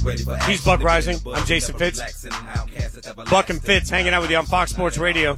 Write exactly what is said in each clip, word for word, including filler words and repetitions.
He's Buck Rising. I'm Jason Fitz. Buck and Fitz hanging out with you on Fox Sports Radio.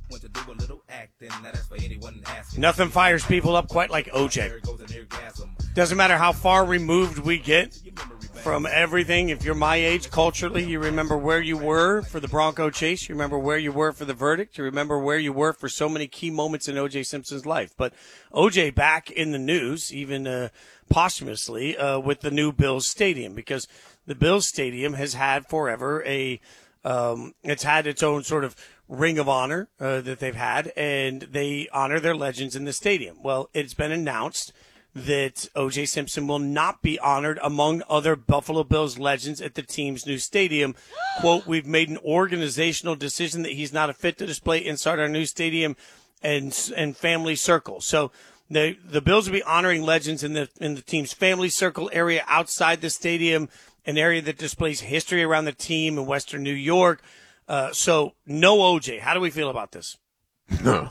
Nothing fires people up quite like O J. Doesn't matter how far removed we get from everything. If you're my age culturally, you remember where you were for the Bronco chase. You remember where you were for the verdict. You remember where you were for so many key moments in O J Simpson's life. But O J back in the news, even uh, posthumously, uh, with the new Bills Stadium, because the Bills Stadium has had forever a, um, it's had its own sort of ring of honor uh, that they've had, and they honor their legends in the stadium. Well, it's been announced that O J Simpson will not be honored among other Buffalo Bills legends at the team's new stadium. Quote, we've made an organizational decision that he's not a fit to display inside our new stadium and and family circle. So the the Bills will be honoring legends in the in the team's family circle area outside the stadium, an area that displays history around the team in Western New York. Uh, so no O J. How do we feel about this? No.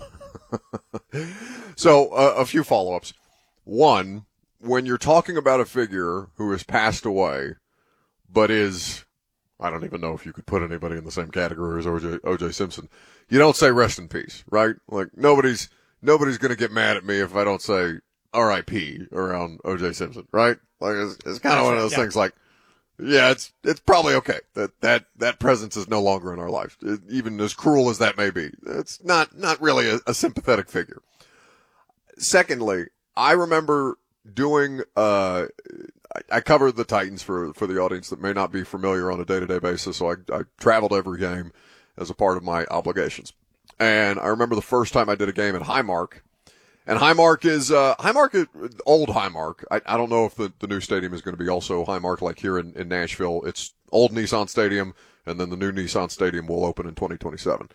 So uh, a few follow-ups. One, when you're talking about a figure who has passed away, but is, I don't even know if you could put anybody in the same category as O J, O J Simpson, you don't say rest in peace, right? Like, nobody's, nobody's gonna get mad at me if I don't say R I P around O J Simpson, right? Like, it's, it's kind of one of those yeah. things like, yeah, it's, it's probably okay that, that, that presence is no longer in our lives. It, even as cruel as that may be. It's not, not really a, a sympathetic figure. Secondly, I remember doing, uh, I, I covered the Titans for, for the audience that may not be familiar on a day-to-day basis, so I, I traveled every game as a part of my obligations. And I remember the first time I did a game at Highmark, and Highmark is, uh, Highmark is, old Highmark. I, I don't know if the, the new stadium is going to be also Highmark like here in, in Nashville. It's old Nissan Stadium, and then the new Nissan Stadium will open in twenty twenty-seven.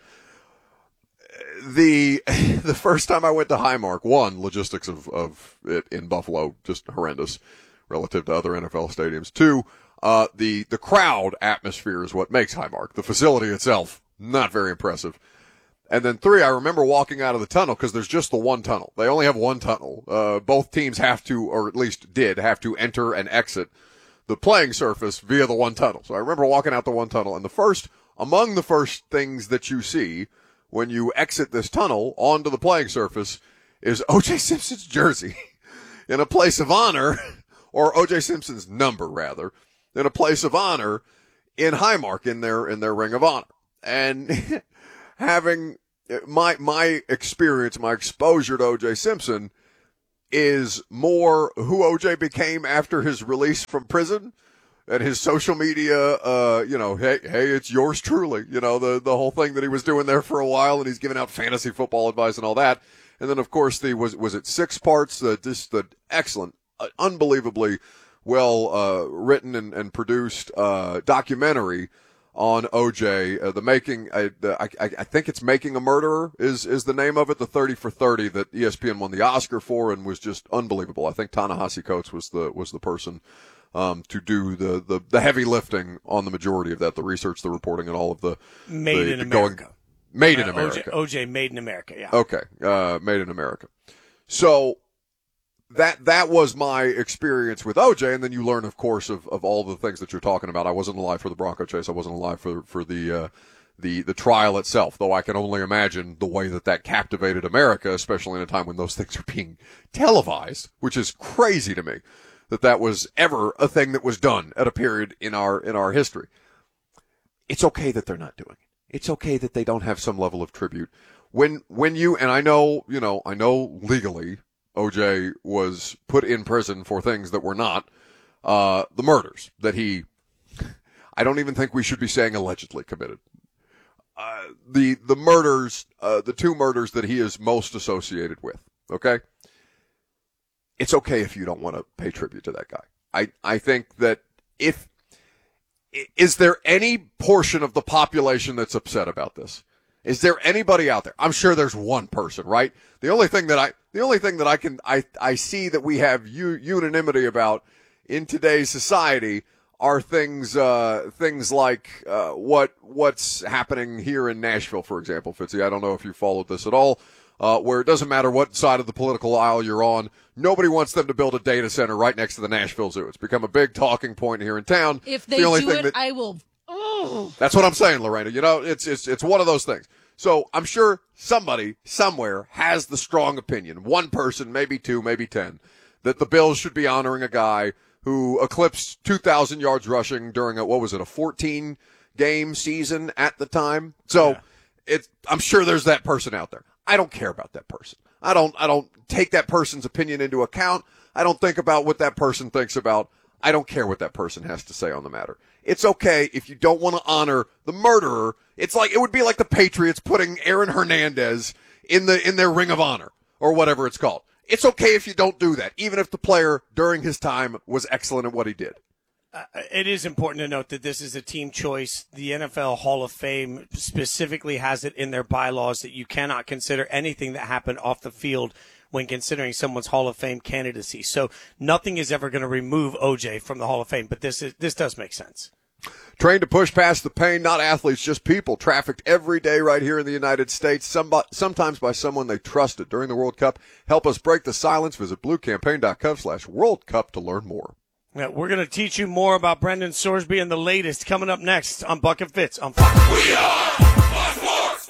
The, the first time I went to Highmark, one, logistics of, of it in Buffalo, just horrendous relative to other N F L stadiums. Two, uh, the, the crowd atmosphere is what makes Highmark. The facility itself, not very impressive. And then three, I remember walking out of the tunnel because there's just the one tunnel. They only have one tunnel. Uh, both teams have to, or at least did, have to enter and exit the playing surface via the one tunnel. So I remember walking out the one tunnel, and the first, among the first things that you see when you exit this tunnel onto the playing surface is O J Simpson's jersey in a place of honor, or O J Simpson's number rather, in a place of honor in Highmark in their, in their ring of honor. And having my, my experience, my exposure to O J Simpson is more who O J became after his release from prison. And his social media, uh, you know, hey, hey, it's yours truly. You know, the, the whole thing that he was doing there for a while, and he's giving out fantasy football advice and all that. And then, of course, the, was, was it six parts? Uh, just the excellent, uh, unbelievably well, uh, written and, and produced, uh, documentary on O J, uh, the making, I, I, I think it's Making a Murderer is, is the name of it, the thirty for thirty that E S P N won the Oscar for and was just unbelievable. I think Ta-Nehisi Coates was the, was the person Um, to do the, the, the heavy lifting on the majority of that, the research, the reporting, and all of the made the, in the America. Going, made uh, in America. O J, O J made in America. Yeah. Okay. Uh, made in America. So that that was my experience with O J, and then you learn, of course, of, of all the things that you're talking about. I wasn't alive for the Bronco chase. I wasn't alive for for the uh, the the trial itself, though I can only imagine the way that that captivated America, especially in a time when those things are being televised, which is crazy to me. That that was ever a thing that was done at a period in our, in our history. It's okay that they're not doing it. It's okay that they don't have some level of tribute. When, when you, and I know, you know, I know legally O J was put in prison for things that were not, uh, the murders that he, I don't even think we should be saying allegedly committed. Uh, the, the murders, uh, the two murders that he is most associated with. Okay. It's okay if you don't want to pay tribute to that guy. I, I think that if, is there any portion of the population that's upset about this? Is there anybody out there? I'm sure there's one person, right? The only thing that I, the only thing that I can, I, I see that we have u- unanimity about in today's society are things, uh, things like, uh, what, what's happening here in Nashville, for example, Fitzy. I don't know if you followed this at all. uh, where it doesn't matter what side of the political aisle you're on. Nobody wants them to build a data center right next to the Nashville Zoo. It's become a big talking point here in town. If they the only do thing it, that, I will. Oh. That's what I'm saying, Lorena. You know, it's it's it's one of those things. So I'm sure somebody somewhere has the strong opinion, one person, maybe two, maybe ten, that the Bills should be honoring a guy who eclipsed two thousand yards rushing during a, what was it, a fourteen game season at the time. So yeah. it's, I'm sure there's that person out there. I don't care about that person. I don't, I don't take that person's opinion into account. I don't think about what that person thinks about. I don't care what that person has to say on the matter. It's okay if you don't want to honor the murderer. It's like, it would be like the Patriots putting Aaron Hernandez in the, in their Ring of Honor or whatever it's called. It's okay if you don't do that, even if the player during his time was excellent at what he did. Uh, it is important to note that this is a team choice. The N F L Hall of Fame specifically has it in their bylaws that you cannot consider anything that happened off the field when considering someone's Hall of Fame candidacy. So nothing is ever going to remove O J from the Hall of Fame, but this is, this does make sense. Trained to push past the pain, not athletes, just people. Trafficked every day right here in the United States, somebody, sometimes by someone they trusted during the World Cup. Help us break the silence. Visit bluecampaign.com slash World Cup to learn more. Yeah, we're going to teach you more about Brendan Sorsby and the latest coming up next on Buck and Fitz on Fox. We are Fox Sports.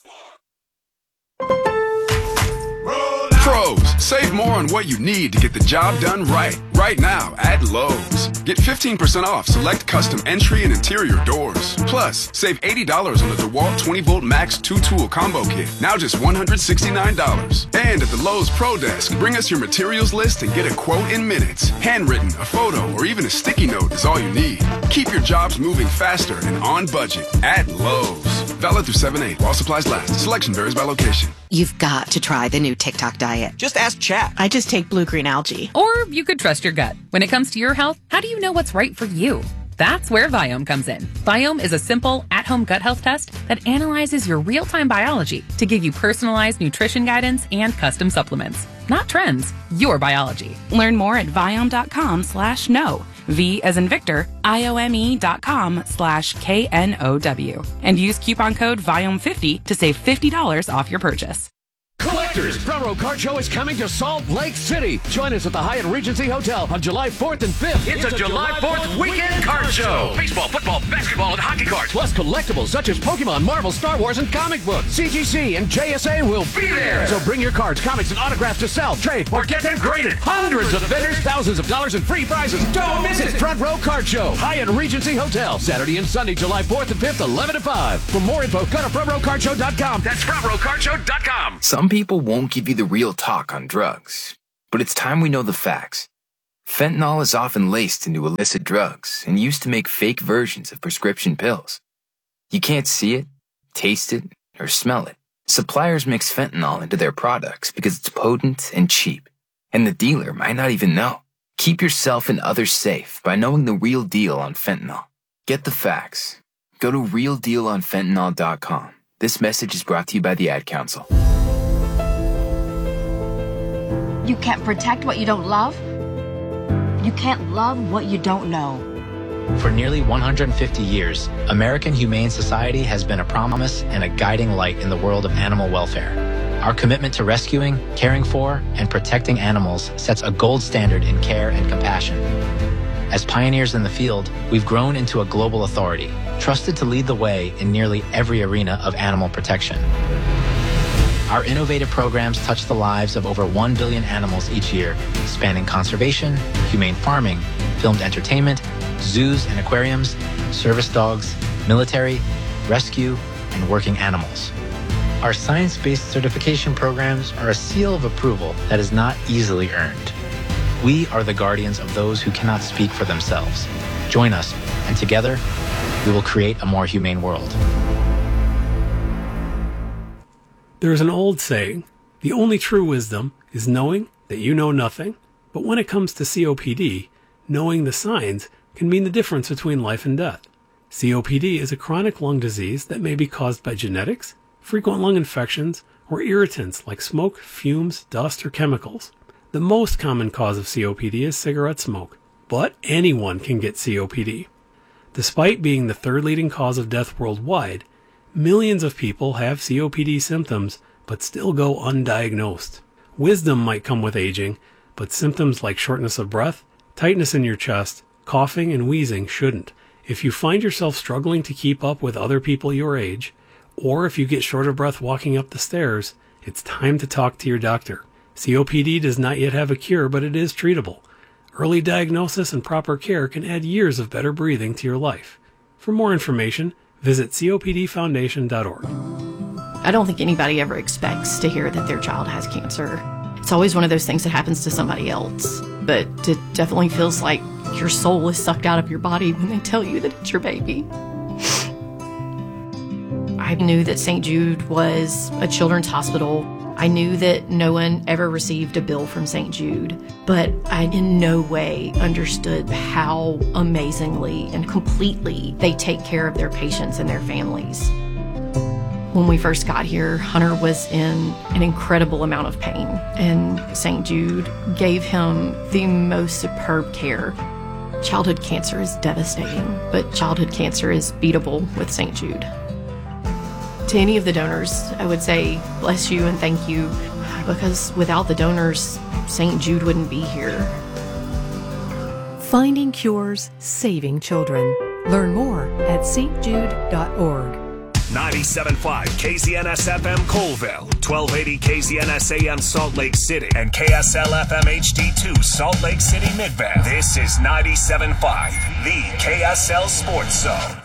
Pros, save more on what you need to get the job done right. Right now at Lowe's. Get fifteen percent off select custom entry and interior doors. Plus, save eighty dollars on the DeWalt twenty volt Max two tool combo kit. Now just one hundred sixty-nine dollars. And at the Lowe's Pro Desk, bring us your materials list and get a quote in minutes. Handwritten, a photo, or even a sticky note is all you need. Keep your jobs moving faster and on budget at Lowe's. Valid through seven eight while supplies last. Selection varies by location. You've got to try the new TikTok diet. Just ask Chat. I just take blue-green algae. Or you could trust your gut. When it comes to your health, how do you know what's right for you? That's where Viome comes in. Viome is a simple, at-home gut health test that analyzes your real-time biology to give you personalized nutrition guidance and custom supplements. Not trends, your biology. Learn more at Viome.com slash no. V as in Victor, I-O-M-E dot com slash K N O W. And use coupon code Viome fifty to save fifty dollars off your purchase. Collectors, Front Row Card Show is coming to Salt Lake City. Join us at the Hyatt Regency Hotel on July fourth and fifth. It's, it's a, a July fourth weekend card show. Baseball, football, basketball, and hockey cards. Plus collectibles such as Pokemon, Marvel, Star Wars, and comic books. C G C and J S A will be there. So bring your cards, comics, and autographs to sell, trade, or get them graded. Hundreds of vendors, thousands of dollars in free prizes. Don't miss it. Front Row Card Show, Hyatt Regency Hotel, Saturday and Sunday, July fourth and fifth, eleven to five. For more info, go to front row card show dot com. That's front row card show dot com. Some people won't give you the real talk on drugs, but it's time we know the facts. Fentanyl is often laced into illicit drugs and used to make fake versions of prescription pills. You can't see it, taste it, or smell it. Suppliers mix fentanyl into their products because it's potent and cheap, and the dealer might not even know. Keep yourself and others safe by knowing the real deal on fentanyl. Get the facts. Go to real deal on fentanyl dot com. This message is brought to you by the Ad Council. You can't protect what you don't love. You can't love what you don't know. For nearly one hundred fifty years, American Humane Society has been a promise and a guiding light in the world of animal welfare. Our commitment to rescuing, caring for, and protecting animals sets a gold standard in care and compassion. As pioneers in the field, we've grown into a global authority, trusted to lead the way in nearly every arena of animal protection. Our innovative programs touch the lives of over one billion animals each year, spanning conservation, humane farming, filmed entertainment, zoos and aquariums, service dogs, military, rescue, and working animals. Our science-based certification programs are a seal of approval that is not easily earned. We are the guardians of those who cannot speak for themselves. Join us, and together, we will create a more humane world. There is an old saying, the only true wisdom is knowing that you know nothing. But when it comes to C O P D, knowing the signs can mean the difference between life and death. C O P D is a chronic lung disease that may be caused by genetics, frequent lung infections, or irritants like smoke, fumes, dust, or chemicals. The most common cause of C O P D is cigarette smoke, but anyone can get C O P D. Despite being the third leading cause of death worldwide, millions of people have C O P D symptoms but still go undiagnosed. Wisdom might come with aging, but symptoms like shortness of breath, tightness in your chest, coughing, and wheezing shouldn't. If you find yourself struggling to keep up with other people your age, or if you get short of breath walking up the stairs, it's time to talk to your doctor. C O P D does not yet have a cure, but it is treatable. Early diagnosis and proper care can add years of better breathing to your life. For more information, visit C O P D foundation dot org. I don't think anybody ever expects to hear that their child has cancer. It's always one of those things that happens to somebody else. But it definitely feels like your soul is sucked out of your body when they tell you that it's your baby. I knew that Saint Jude was a children's hospital. I knew that no one ever received a bill from Saint Jude, but I in no way understood how amazingly and completely they take care of their patients and their families. When we first got here, Hunter was in an incredible amount of pain, and Saint Jude gave him the most superb care. Childhood cancer is devastating, but childhood cancer is beatable with Saint Jude. To any of the donors, I would say bless you and thank you, because without the donors, Saint Jude wouldn't be here. Finding cures, saving children. Learn more at s t jude dot org. ninety-seven point five K Z N S F M Colville, twelve eighty K Z N S A M Salt Lake City, and K S L F M H D two Salt Lake City Midvale. This is ninety-seven point five, the K S L Sports Zone.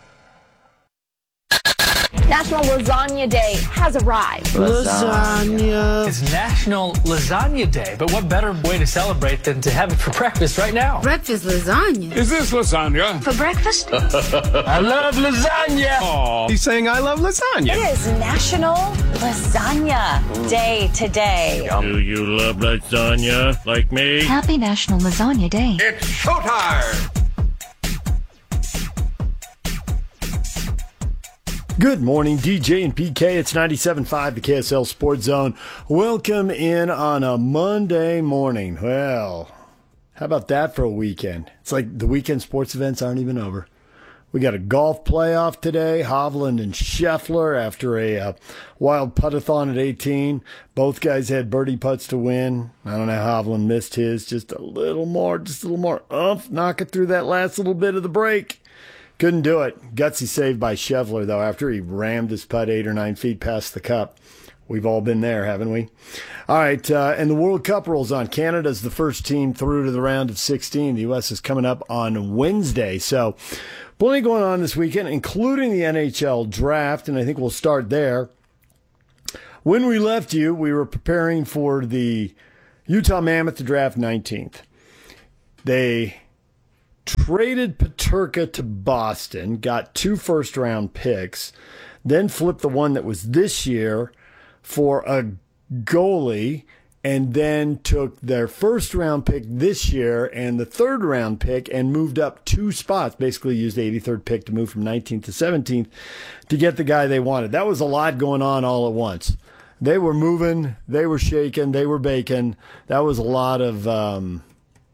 National Lasagna Day has arrived. Lasagna. It's National Lasagna Day, but what better way to celebrate than to have it for breakfast right now? Breakfast lasagna. Is this lasagna? For breakfast? I love lasagna. Aww. He's saying I love lasagna. It is National Lasagna Day today. Do you love lasagna like me? Happy National Lasagna Day. It's showtime. Good morning, D J and P K. It's ninety-seven point five, the K S L Sports Zone. Welcome in on a Monday morning. Well, how about that for a weekend? It's like the weekend sports events aren't even over. We got a golf playoff today. Hovland and Scheffler after a uh, wild putt-a-thon at eighteen. Both guys had birdie putts to win. I don't know how Hovland missed his. Just a little more, just a little more oomph. Knock it through that last little bit of the break. Couldn't do it. Gutsy save by Scheffler, though, after he rammed his putt eight or nine feet past the cup. We've all been there, haven't we? All right, uh, and the World Cup rolls on. Canada's the first team through to the round of sixteen. The U S is coming up on Wednesday. So plenty going on this weekend, including the N H L draft, and I think we'll start there. When we left you, we were preparing for the Utah Mammoth to draft nineteenth. They traded Peterka to Boston, got two first-round picks, then flipped the one that was this year for a goalie, and then took their first-round pick this year and the third-round pick and moved up two spots, basically used the eighty-third pick to move from nineteenth to seventeenth to get the guy they wanted. That was a lot going on all at once. They were moving, they were shaking, they were baking. That was a lot of... Um,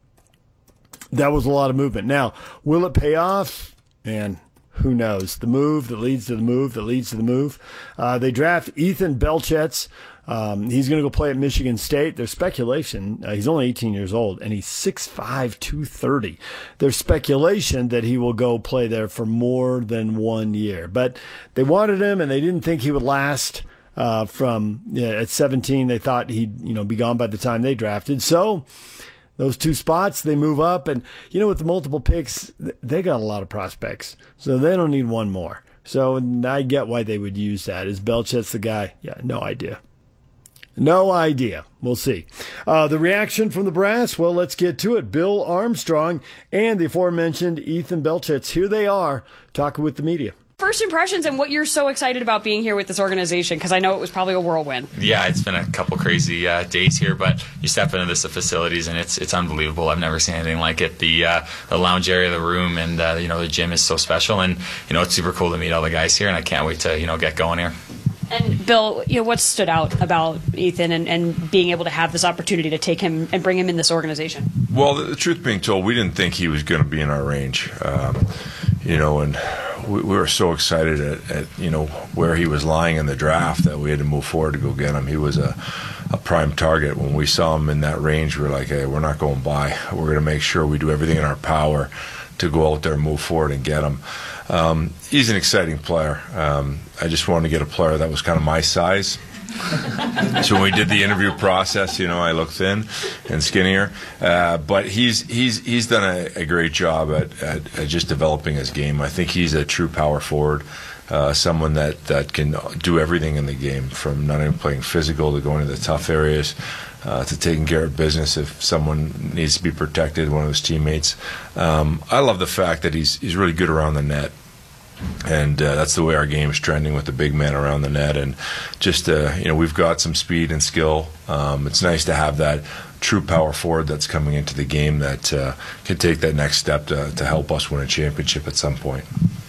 That was a lot of movement. Now, will it pay off? And who knows? The move that leads to the move that leads to the move. Uh, they draft Ethan Belchetz. Um, he's going to go play at Michigan State. There's speculation. Uh, he's only eighteen years old, and he's six five, two thirty. There's speculation that he will go play there for more than one year. But they wanted him, and they didn't think he would last uh, from you know, at seventeen. They thought he'd you know be gone by the time they drafted. So those two spots, they move up. And, you know, with the multiple picks, they got a lot of prospects. So they don't need one more. So I get why they would use that. Is Belchetz the guy? Yeah, no idea. No idea. We'll see. Uh, the reaction from the brass, well, let's get to it. Bill Armstrong and the aforementioned Ethan Belchetz, here they are talking with the media. First impressions and what you're so excited about being here with this organization, because I know it was probably a whirlwind. Yeah, it's been a couple crazy uh, days here, but you step into this facilities and it's it's unbelievable. I've never seen anything like it. The uh, the lounge area, the room, and uh, you know the gym is so special, and you know it's super cool to meet all the guys here, and I can't wait to you know get going here. And Bill, you know what stood out about Ethan and, and being able to have this opportunity to take him and bring him in this organization? Well, the, the truth being told, we didn't think he was going to be in our range, um, you know, and we, we were so excited at, at you know where he was lying in the draft that we had to move forward to go get him. He was a, a prime target. When we saw him in that range, we were like, hey, we're not going by. We're going to make sure we do everything in our power to go out there, move forward, and get him. Um, he's an exciting player. Um, I just wanted to get a player that was kind of my size. So when we did the interview process, you know, I look thin and skinnier, uh, but he's he's he's done a, a great job at, at, at just developing his game. I think he's a true power forward, uh, someone that, that can do everything in the game, from not even playing physical to going to the tough areas, uh, to taking care of business if someone needs to be protected, one of his teammates. Um, I love the fact that he's he's really good around the net. And uh, that's the way our game is trending, with the big man around the net. And just, uh, you know, we've got some speed and skill. Um, it's nice to have that true power forward that's coming into the game that uh, can take that next step to, to help us win a championship at some point.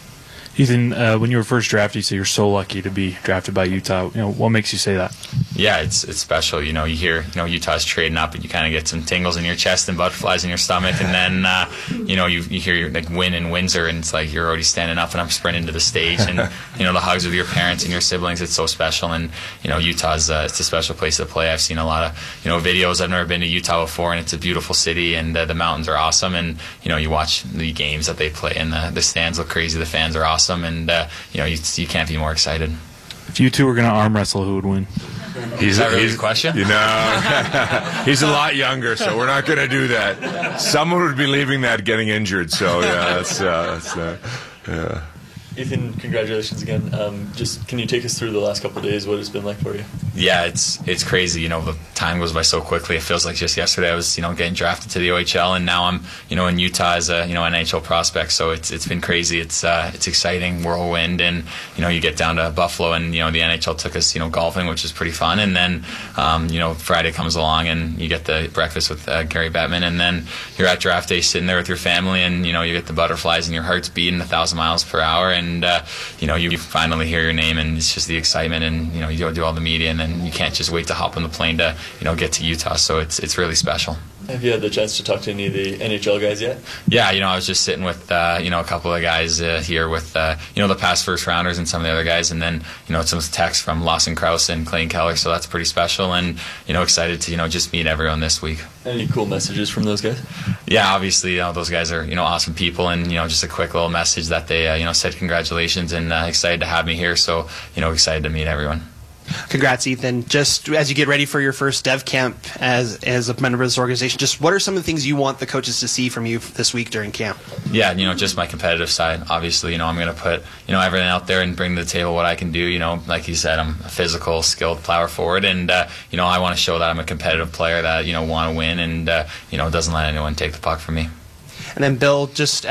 Ethan, uh, when you were first drafted, you said you're so lucky to be drafted by Utah. You know, what makes you say that? Yeah, it's it's special. You know, you hear, you know, Utah's trading up, and you kind of get some tingles in your chest and butterflies in your stomach, and then uh, you know, you you hear your, like, win in Windsor, and it's like you're already standing up, and I'm sprinting to the stage, and you know, the hugs with your parents and your siblings. It's so special, and you know, Utah's uh, it's a special place to play. I've seen a lot of you know videos. I've never been to Utah before, and it's a beautiful city, and uh, the mountains are awesome, and you know, you watch the games that they play, and the the stands look crazy. The fans are awesome, and uh, you know, you you can't be more excited. If you two were going to arm wrestle, who would win? He's, Is that really he's, a question? You know, he's a lot younger, so we're not going to do that. Someone would be leaving that getting injured, so yeah, that's, uh, that's uh, yeah. Ethan, congratulations again. Um, just can you take us through the last couple of days, what it's been like for you? Yeah, it's it's crazy. You know, the time goes by so quickly. It feels like just yesterday I was, you know, getting drafted to the O H L, and now I'm, you know, in Utah as a, you know, N H L prospect. So it's it's been crazy. It's uh, it's exciting, whirlwind, and you know, you get down to Buffalo, and you know, the N H L took us, you know, golfing, which is pretty fun, and then um, you know, Friday comes along, and you get the breakfast with uh, Gary Bettman, and then you're at draft day, sitting there with your family, and you know, you get the butterflies, and your heart's beating a thousand miles per hour, and uh, you know, you finally hear your name, and it's just the excitement, and you know, you go do all the media, and then you can't just wait to hop on the plane to, you know, get to Utah. So it's it's really special. Have you had the chance to talk to any of the N H L guys yet? Yeah, you know, I was just sitting with, uh, you know, a couple of guys uh, here with, uh, you know, the past first rounders and some of the other guys, and then, you know, some texts from Lawson Krause and Clayton Keller, so that's pretty special, and, you know, excited to, you know, just meet everyone this week. Any cool messages from those guys? Yeah, obviously, you know, those guys are, you know, awesome people, and, you know, just a quick little message that they, uh, you know, said congratulations, and uh, excited to have me here, so, you know, excited to meet everyone. Congrats, Ethan. Just as you get ready for your first dev camp as as a member of this organization, just what are some of the things you want the coaches to see from you this week during camp? Yeah, you know, just my competitive side. Obviously, you know, I'm going to put, you know, everything out there and bring to the table what I can do. You know, like you said, I'm a physical, skilled power forward, and, uh, you know, I want to show that I'm a competitive player that, you know, want to win and, uh, you know, doesn't let anyone take the puck from me. And then, Bill, just